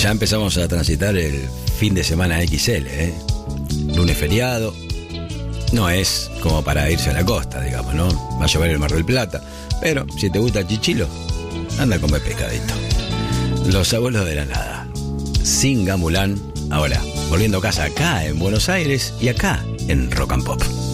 Ya empezamos a transitar el fin de semana XL, ¿eh? Lunes feriado. No es como para irse a la costa, digamos, ¿no? Va a llover el Mar del Plata. Pero si te gusta el chichilo, anda a comer pescadito. Los abuelos de la nada. Sin Gamulán. Ahora, volviendo a casa acá en Buenos Aires y acá en Rock and Pop.